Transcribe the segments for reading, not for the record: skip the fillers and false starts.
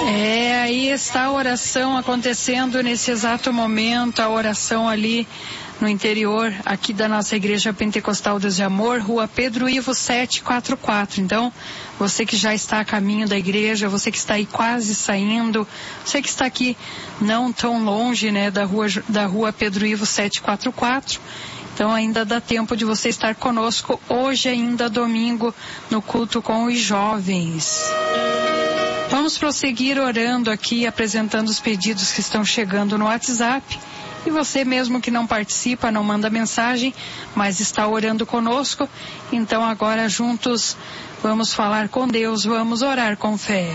Aí está a oração acontecendo nesse exato momento, a oração ali no interior aqui da nossa Igreja Pentecostal Deus de Amor, Rua Pedro Ivo 744. Então, você que já está a caminho da igreja, você que está aí quase saindo, você que está aqui não tão longe, né, da Rua Pedro Ivo 744, então ainda dá tempo de você estar conosco hoje ainda domingo no culto com os jovens. Vamos prosseguir orando aqui, apresentando os pedidos que estão chegando no WhatsApp. E você mesmo que não participa, não manda mensagem, mas está orando conosco, então agora juntos vamos falar com Deus, vamos orar com fé.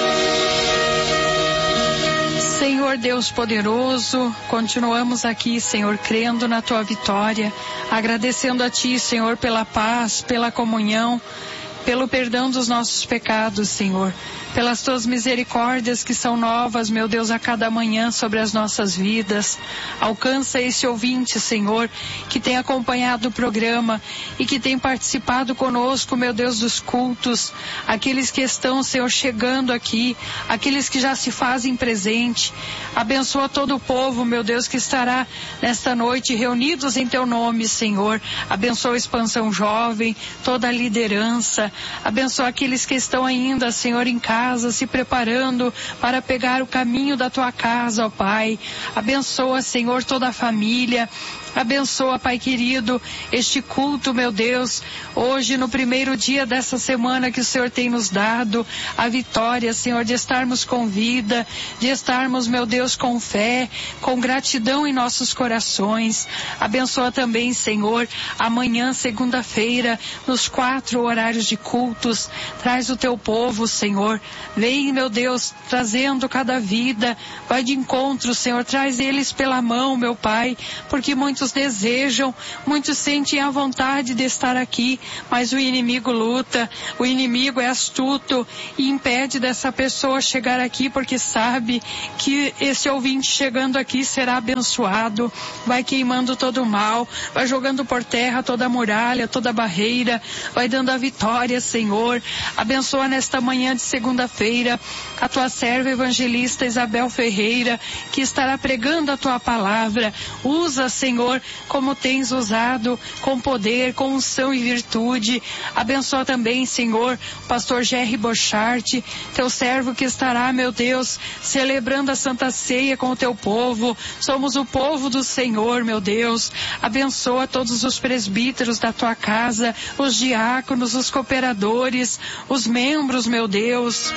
Senhor Deus poderoso, continuamos aqui, Senhor, crendo na Tua vitória, agradecendo a Ti, Senhor, pela paz, pela comunhão, pelo perdão dos nossos pecados, Senhor, pelas Tuas misericórdias que são novas, meu Deus, a cada manhã sobre as nossas vidas. Alcança esse ouvinte, Senhor, que tem acompanhado o programa e que tem participado conosco, meu Deus, dos cultos, aqueles que estão, Senhor, chegando aqui, aqueles que já se fazem presente. Abençoa todo o povo, meu Deus, que estará nesta noite reunidos em Teu nome, Senhor. Abençoa a Expansão Jovem, toda a liderança. Abençoa aqueles que estão ainda, Senhor, em casa, se preparando para pegar o caminho da Tua casa, ó Pai. Abençoa, Senhor, toda a família. Abençoa, Pai querido, este culto, meu Deus, hoje no primeiro dia dessa semana que o Senhor tem nos dado, a vitória, Senhor, de estarmos com vida, de estarmos, meu Deus, com fé, com gratidão em nossos corações. Abençoa também, Senhor, amanhã, segunda-feira, nos 4 horários de cultos, traz o Teu povo, Senhor, vem, meu Deus, trazendo cada vida, vai de encontro, Senhor, traz eles pela mão, meu Pai, porque muitos desejam, muitos sentem a vontade de estar aqui, mas o inimigo luta, o inimigo é astuto e impede dessa pessoa chegar aqui porque sabe que esse ouvinte chegando aqui será abençoado, vai queimando todo o mal, vai jogando por terra toda a muralha, toda a barreira, vai dando a vitória, Senhor. Abençoa nesta manhã de segunda-feira a Tua serva evangelista Isabel Ferreira, que estará pregando a Tua palavra. Usa, Senhor, como tens usado, com poder, com unção e virtude. Abençoa também, Senhor, o pastor Jerry Bochart, Teu servo que estará, meu Deus, celebrando a Santa Ceia com o Teu povo. Somos o povo do Senhor, meu Deus. Abençoa todos os presbíteros da Tua casa, os diáconos, os cooperadores, os membros, meu Deus.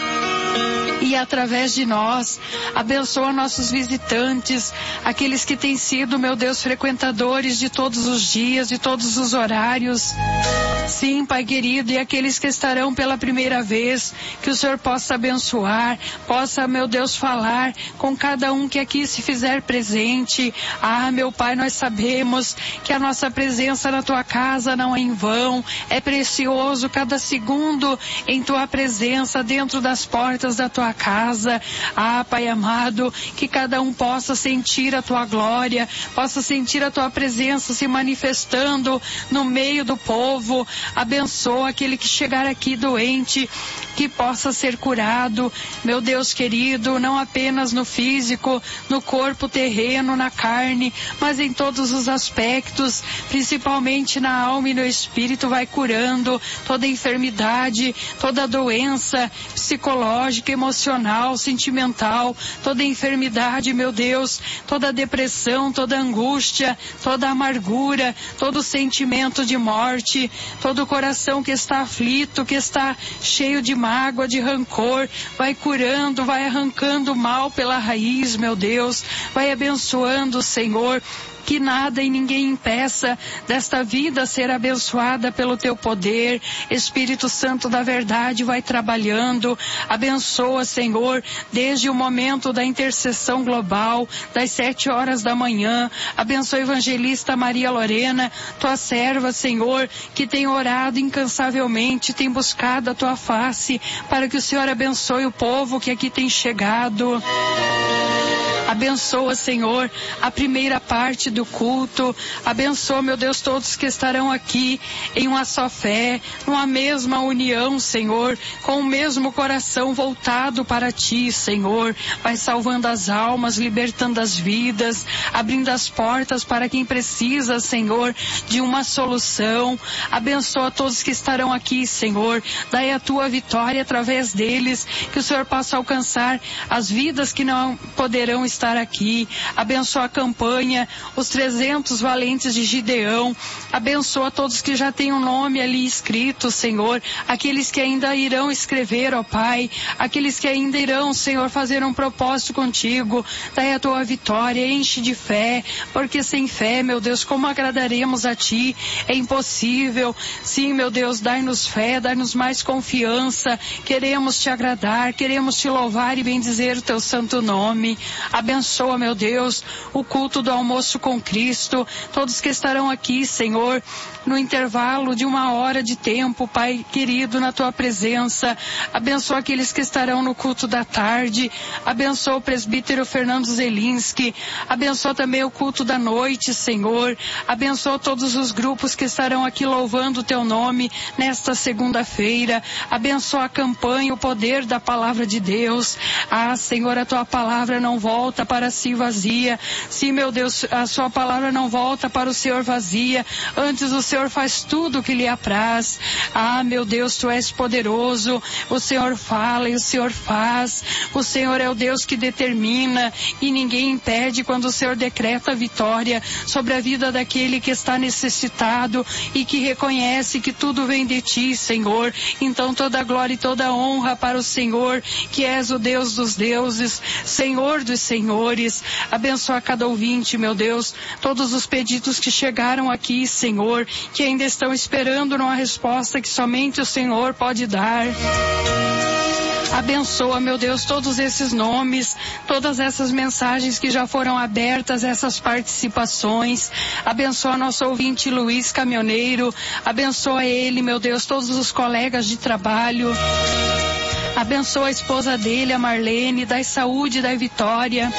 E através de nós, abençoa nossos visitantes, aqueles que têm sido, meu Deus, frequentadores de todos os dias, de todos os horários. Sim, Pai querido, e aqueles que estarão pela primeira vez, que o Senhor possa abençoar, possa, meu Deus, falar com cada um que aqui se fizer presente. Ah, meu Pai, nós sabemos que a nossa presença na Tua casa não é em vão, é precioso cada segundo em Tua presença dentro das portas da Tua casa. Ah, Pai amado, que cada um possa sentir a Tua glória, possa sentir a Tua presença se manifestando no meio do povo. Abençoa aquele que chegar aqui doente, que possa ser curado, meu Deus querido, não apenas no físico, no corpo terreno, na carne, mas em todos os aspectos, principalmente na alma e no espírito. Vai curando toda enfermidade, toda doença psicológica, emocional, sentimental, toda enfermidade, meu Deus, toda depressão, toda angústia, toda amargura, todo sentimento de morte, todo coração que está aflito, que está cheio de mágoa, de rancor, vai curando, vai arrancando o mal pela raiz, meu Deus, vai abençoando, Senhor, que nada e ninguém impeça desta vida ser abençoada pelo Teu poder. Espírito Santo da verdade vai trabalhando, abençoa, Senhor, desde o momento da intercessão global, das 7 horas da manhã, abençoa a evangelista Maria Lorena, Tua serva, Senhor, que tem orado incansavelmente, tem buscado a Tua face, para que o Senhor abençoe o povo que aqui tem chegado. Abençoa, Senhor, a primeira parte do culto. Abençoa, meu Deus, todos que estarão aqui em uma só fé, numa mesma união, Senhor, com o mesmo coração voltado para Ti, Senhor. Vai salvando as almas, libertando as vidas, abrindo as portas para quem precisa, Senhor, de uma solução. Abençoa todos que estarão aqui, Senhor. Dai a Tua vitória através deles, que o Senhor possa alcançar as vidas que não poderão estar aqui. Abençoa a campanha, os 300 valentes de Gideão. Abençoa todos que já têm um nome ali escrito, Senhor. Aqueles que ainda irão escrever, ó Pai. Aqueles que ainda irão, Senhor, fazer um propósito contigo. Dai a Tua vitória, enche de fé, porque sem fé, meu Deus, como agradaremos a Ti? É impossível. Sim, meu Deus, dai-nos fé, dai-nos mais confiança. Queremos Te agradar, queremos Te louvar e bendizer o Teu santo nome. Abençoa, meu Deus, o culto do almoço com Cristo. Todos que estarão aqui, Senhor, no intervalo de 1 hora de tempo, Pai querido, na Tua presença. Abençoa aqueles que estarão no culto da tarde. Abençoa o presbítero Fernando Zelinski. Abençoa também o culto da noite, Senhor. Abençoa todos os grupos que estarão aqui louvando o Teu nome nesta segunda-feira. Abençoa a campanha, o poder da palavra de Deus. Ah, Senhor, a Tua palavra não volta para si vazia. Sim, meu Deus, a Sua palavra não volta para o Senhor vazia. Antes o Senhor faz tudo o que lhe apraz. Ah, meu Deus, Tu és poderoso. O Senhor fala e o Senhor faz. O Senhor é o Deus que determina e ninguém impede quando o Senhor decreta a vitória sobre a vida daquele que está necessitado e que reconhece que tudo vem de Ti, Senhor. Então toda a glória e toda a honra para o Senhor, que és o Deus dos deuses, Senhor dos senhores. Abençoa cada ouvinte, meu Deus, todos os pedidos que chegaram aqui, Senhor, que ainda estão esperando uma resposta que somente o Senhor pode dar. Abençoa, meu Deus, todos esses nomes, todas essas mensagens que já foram abertas, essas participações. Abençoa nosso ouvinte Luiz Caminhoneiro. Abençoa ele, meu Deus, todos os colegas de trabalho. Abençoa a esposa dele, a Marlene. Dai saúde, dai vitória.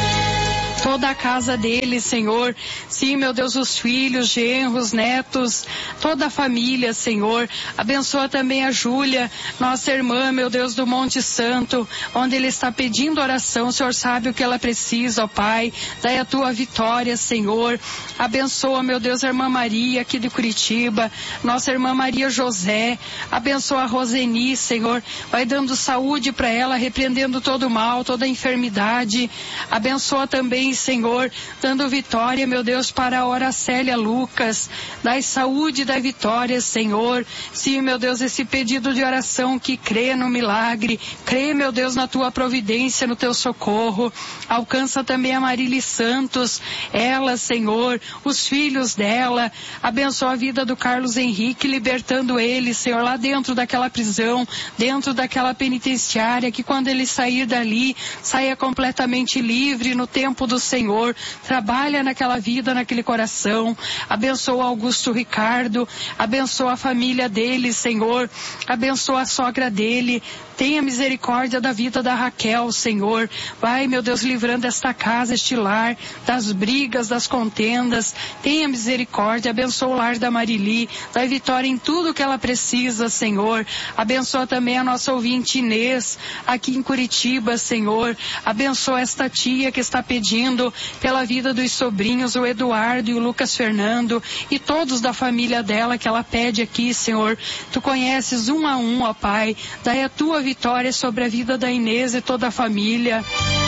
Toda a casa dele, Senhor. Sim, meu Deus, os filhos, genros, netos, toda a família, Senhor. Abençoa também a Júlia, nossa irmã, meu Deus, do Monte Santo, onde ele está pedindo oração. O Senhor sabe o que ela precisa, ó Pai. Dai a Tua vitória, Senhor. Abençoa, meu Deus, a irmã Maria, aqui de Curitiba, nossa irmã Maria José. Abençoa a Roseni, Senhor. Vai dando saúde para ela, repreendendo todo o mal, toda a enfermidade. Abençoa também, Senhor, dando vitória, meu Deus, para a Horacélia Lucas. Dai saúde, dai vitória, Senhor. Sim, meu Deus, esse pedido de oração que crê no milagre, crê, meu Deus, na Tua providência, no Teu socorro. Alcança também a Marili Santos, ela, Senhor, os filhos dela. Abençoa a vida do Carlos Henrique, libertando ele, Senhor, lá dentro daquela prisão, dentro daquela penitenciária, que quando ele sair dali, saia completamente livre no tempo do Senhor. Trabalha naquela vida, naquele coração. Abençoa Augusto Ricardo, abençoa a família dele, Senhor. Abençoa a sogra dele. Tenha misericórdia da vida da Raquel, Senhor. Vai, meu Deus, livrando esta casa, este lar, das brigas, das contendas. Tenha misericórdia. Abençoa o lar da Marili. Dai vitória em tudo que ela precisa, Senhor. Abençoa também a nossa ouvinte Inês, aqui em Curitiba, Senhor. Abençoa esta tia que está pedindo pela vida dos sobrinhos, o Eduardo e o Lucas Fernando, e todos da família dela que ela pede aqui, Senhor. Tu conheces um a um, ó Pai. Dai a Tua vitória sobre a vida da Inês e toda a família.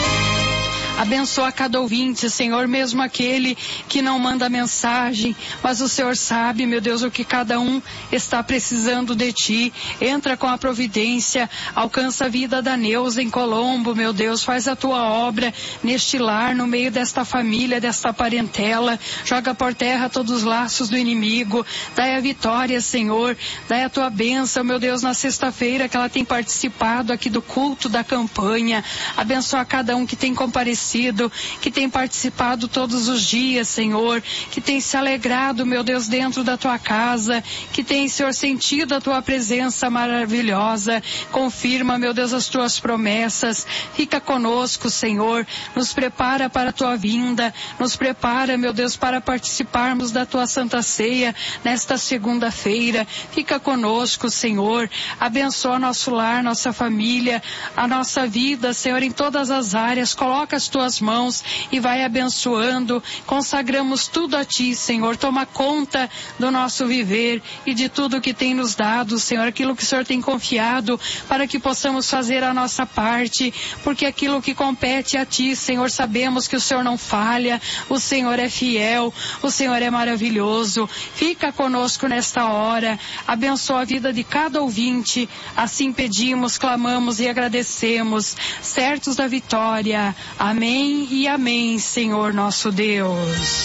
Abençoa cada ouvinte, Senhor, mesmo aquele que não manda mensagem, mas o Senhor sabe, meu Deus, o que cada um está precisando de Ti. Entra com a providência, alcança a vida da Neuza em Colombo, meu Deus, faz a Tua obra neste lar, no meio desta família, desta parentela. Joga por terra todos os laços do inimigo. Dai a vitória, Senhor. Dai a Tua bênção, meu Deus, na sexta-feira que ela tem participado aqui do culto da campanha. Abençoa cada um que tem comparecido agradecido, que tem participado todos os dias, Senhor, que tem se alegrado, meu Deus, dentro da tua casa, que tem, Senhor, sentido a tua presença maravilhosa. Confirma, meu Deus, as tuas promessas. Fica conosco, Senhor, nos prepara para a tua vinda, nos prepara, meu Deus, para participarmos da tua Santa Ceia nesta segunda-feira. Fica conosco, Senhor, abençoa nosso lar, nossa família, a nossa vida, Senhor, em todas as áreas. Coloca as tuas mãos e vai abençoando. Consagramos tudo a ti, Senhor. Toma conta do nosso viver e de tudo que tem nos dado, Senhor, aquilo que o Senhor tem confiado, para que possamos fazer a nossa parte, porque aquilo que compete a ti, Senhor, sabemos que o Senhor não falha, o Senhor é fiel, o Senhor é maravilhoso. Fica conosco nesta hora, abençoa a vida de cada ouvinte. Assim pedimos, clamamos e agradecemos, certos da vitória. Amém e amém, Senhor nosso Deus.